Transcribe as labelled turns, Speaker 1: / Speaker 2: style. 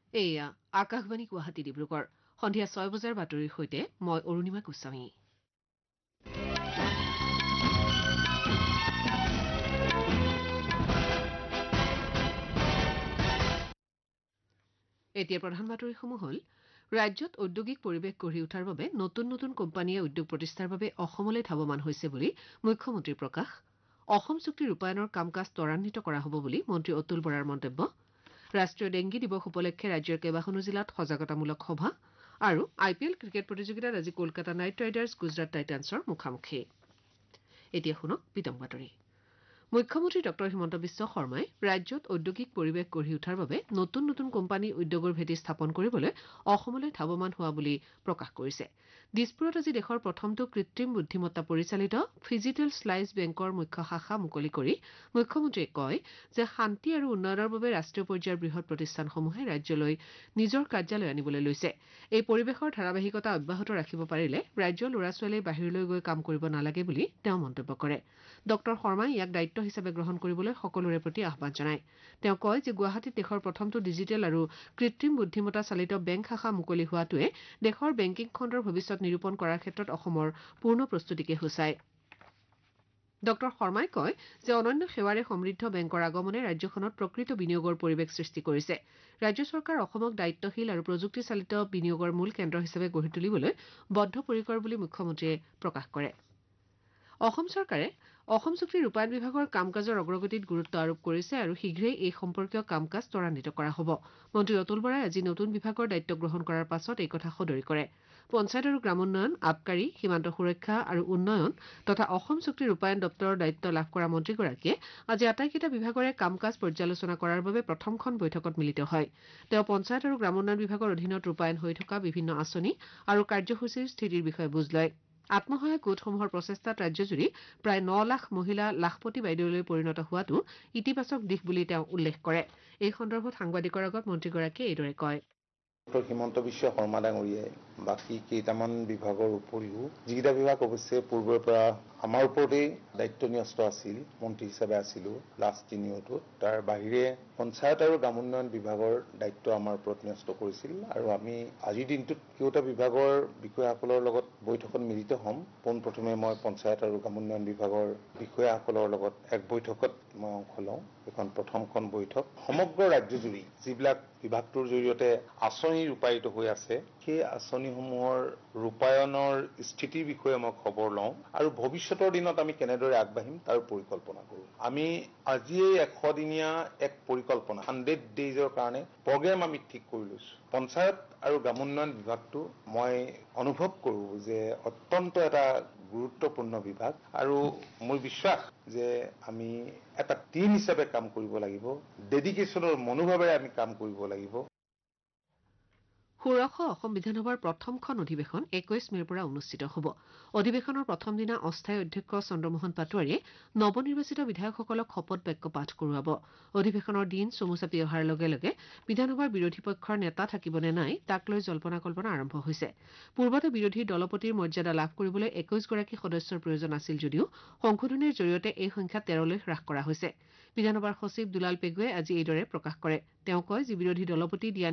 Speaker 1: এয়া আকাশবাণী গুৱাহাটী ডিব্ৰুগড় সন্ধিয়া ৬ বজাৰ বাতৰিৰ সৈতে মই অৰুণিমা গোস্বামী। এতিয়া প্ৰধান বাতৰিসমূহ হ'ল ৰাজ্যত ঔদ্যোগিক পৰিৱেশ গঢ়ি উঠাৰ বাবে নতুন নতুন কোম্পানীয়ে উদ্যোগ প্ৰতিষ্ঠাৰ বাবে অসমলৈ ধাৱমান হৈছে বুলি মুখ্যমন্ত্ৰীৰ প্ৰকাশ। অসম চুক্তি ৰূপায়ণৰ কাম কাজ ত্বৰান্বিত কৰা হ'ব বুলি মন্ত্ৰী অতুল বৰাৰ মন্তব্য। ৰাষ্ট্ৰীয় ডেংগী দিৱস উপলক্ষে ৰাজ্যৰ কেইবাখনো জিলাত সজাগতামূলক সভা আৰু IPL ক্ৰিকেট প্ৰতিযোগিতাত আজি কলকাতা নাইট ৰাইডাৰ্ছ গুজৰাট টাইটান্ছৰ মুখামুখি। এতিয়া শুনক বিতং বাতৰি। মুখ্যমন্ত্ৰী ডঃ হিমন্ত বিশ্ব শৰ্মাই ৰাজ্যত ঔদ্যোগিক পৰিৱেশ গঢ়ি উঠাৰ বাবে নতুন নতুন কোম্পানী উদ্যোগৰ ভেটি স্থাপন কৰিবলৈ অসমলৈ ধাৱমান হোৱা বুলি প্ৰকাশ কৰিছে। দিছপুৰত আজি দেশৰ প্ৰথমটো কৃত্ৰিম বুদ্ধিমত্তা পৰিচালিত ফিজিটেল শ্লাইছ বেংকৰ মুখ্য শাখা মুকলি কৰি মুখ্যমন্ত্ৰীয়ে কয় যে শান্তি আৰু উন্নয়নৰ বাবে ৰাষ্ট্ৰীয় পৰ্যায়ৰ বৃহৎ প্ৰতিষ্ঠানসমূহে ৰাজ্যলৈ নিজৰ কাৰ্যালয় আনিবলৈ লৈছে। এই পৰিৱেশৰ ধাৰাবাহিকতা অব্যাহত ৰাখিব পাৰিলে ৰাজ্যৰ ল'ৰা ছোৱালীয়ে বাহিৰলৈ গৈ কাম কৰিব নালাগে বুলি তেওঁ মন্তব্য কৰে। ডঃ শৰ্মাই ইয়াক দায়িত্ব হিচাপে গ্ৰহণ কৰিবলৈ সকলোৰে প্ৰতি আহ্বান জনায়। তেওঁ কয় যে গুৱাহাটীত দেশৰ প্ৰথমটো ডিজিটেল আৰু কৃত্ৰিম বুদ্ধিমত্তা চালিত বেংক শাখা মুকলি হোৱাটোৱে দেশৰ বেংকিং খণ্ডৰ ভৱিষ্যত নিৰূপণ কৰাৰ ক্ষেত্ৰত অসমৰ পূৰ্ণ প্ৰস্তুতিকে সূচায়। ডঃ শৰ্মাই কয় যে অনন্য সেৱাৰে সমৃদ্ধ বেংকৰ আগমনে ৰাজ্যখনত প্ৰকৃত বিনিয়োগৰ পৰিৱেশ সৃষ্টি কৰিছে। ৰাজ্য চৰকাৰ অসমক দায়িত্বশীল আৰু প্ৰযুক্তিচালিত বিনিয়োগৰ মূল কেন্দ্ৰ হিচাপে গঢ়ি তুলিবলৈ বদ্ধপৰিকৰ বুলি মুখ্যমন্ত্ৰীয়ে প্ৰকাশ কৰে। অসম চৰকাৰে অসম চুক্তি ৰূপায়ণ বিভাগৰ কাম কাজৰ অগ্ৰগতিত গুৰুত্ব আৰোপ কৰিছে আৰু শীঘ্ৰেই এই সম্পৰ্কীয় কাম কাজ ত্বৰান্বিত কৰা হ'ব। মন্ত্ৰী অতুল বৰাই আজি নতুন বিভাগৰ দায়িত্ব গ্ৰহণ কৰাৰ পাছত এই কথা সদৰি কৰে। পঞ্চায়ত আৰু গ্ৰামোন্নয়ন, আবকাৰী, সীমান্ত সুৰক্ষা আৰু উন্নয়ন তথা অসম চুক্তি ৰূপায়ণ দপ্তৰৰ দায়িত্ব লাভ কৰা মন্ত্ৰীগৰাকীয়ে আজি আটাইকেইটা বিভাগৰে কাম কাজ পৰ্যালোচনা কৰাৰ বাবে প্ৰথমখন বৈঠকত মিলিত হয়। তেওঁ পঞ্চায়ত আৰু গ্ৰামোন্নয়ন বিভাগৰ অধীনত ৰূপায়ণ হৈ থকা বিভিন্ন আঁচনি আৰু কাৰ্যসূচীৰ স্থিতিৰ বিষয়ে বুজ লয়। আত্মসহায়ক গোটসমূহৰ প্ৰচেষ্টাত ৰাজ্যজুৰি প্ৰায় ৯ লাখ মহিলা লাখপতি বাইদেউলৈ পৰিণত হোৱাটো ইতিবাচক দিশ বুলি তেওঁ উল্লেখ কৰে। এই সন্দৰ্ভত সাংবাদিকৰ আগত মন্ত্ৰীগৰাকীয়ে এইদৰে কয়।
Speaker 2: ডঃ হিমন্ত বিশ্ব শৰ্মা ডাঙৰীয়াই বাকী কেইটামান বিভাগৰ উপৰিও যিকেইটা বিভাগ অৱশ্যে পূৰ্বৰ পৰা আমাৰ ওপৰতেই দায়িত্ব ন্যস্ত আছিল, মন্ত্ৰী হিচাপে আছিলোঁ লাষ্ট 3 yearটোত, তাৰ বাহিৰে পঞ্চায়ত আৰু গ্ৰামোন্নয়ন বিভাগৰ দায়িত্ব আমাৰ ওপৰত ন্যস্ত কৰিছিল আৰু আমি আজিৰ দিনটোত কেইটা বিভাগৰ বিষয়াসকলৰ লগত বৈঠকত মিলিত হ'ম। পোনপ্ৰথমে মই পঞ্চায়ত আৰু গ্ৰামোন্নয়ন বিভাগৰ বিষয়াসকলৰ লগত এক বৈঠকত মই অংশ লওঁ। এখন প্ৰথমখন বৈঠক সমগ্ৰ ৰাজ্যজুৰি যিবিলাক বিভাগটোৰ জৰিয়তে আঁচনি ৰূপায়িত হৈ আছে সেই আঁচনিসমূহৰ ৰূপায়ণৰ স্থিতিৰ বিষয়ে মই খবৰ লওঁ আৰু ভৱিষ্যতৰ দিনত আমি কেনেদৰে আগবাঢ়িম তাৰ পৰিকল্পনা কৰোঁ। আমি আজিয়েই 100 দিনীয়া এক পৰিকল্পনা 100 daysৰ কাৰণে প্ৰগ্ৰেম আমি ঠিক কৰি লৈছোঁ। পঞ্চায়ত আৰু গ্ৰামোন্নয়ন বিভাগটো মই অনুভৱ কৰোঁ যে অত্যন্ত এটা গুৰুত্বপূৰ্ণ বিভাগ আৰু মোৰ বিশ্বাস যে আমি এটা টিম হিচাপে কাম কৰিব লাগিব, ডেডিকেশ্যনৰ মনোভাৱেৰে আমি কাম কৰিব লাগিব।
Speaker 1: ষোড়শ অসম বিধানসভাৰ প্ৰথমখন অধিৱেশন 21 মেৰ পৰা অনুষ্ঠিত হ'ব। অধিৱেশনৰ প্ৰথম দিনা অস্থায়ী অধ্যক্ষ চন্দ্ৰমোহন পাটোৱাৰীয়ে নৱনিৰ্বাচিত বিধায়কসকলক শপত বাক্য পাঠ কৰোৱাব। অধিৱেশনৰ দিন চমু চাপি অহাৰ লগে লগে বিধানসভাৰ বিৰোধী পক্ষৰ নেতা থাকিব নে নাই তাক লৈ জল্পনা কল্পনা আৰম্ভ হৈছে। পূৰ্বতে বিৰোধী দলপতিৰ মৰ্যাদা লাভ কৰিবলৈ 21 গৰাকী সদস্যৰ প্ৰয়োজন আছিল যদিও সংশোধনীৰ জৰিয়তে এই সংখ্যা 13লৈ হ্ৰাস কৰা হৈছে। বিধানসভাৰ সচিব দুলাল পেগুৱে আজি এইদৰে প্ৰকাশ কৰে। তেওঁ কয় যে বিৰোধী দলপতি দিয়া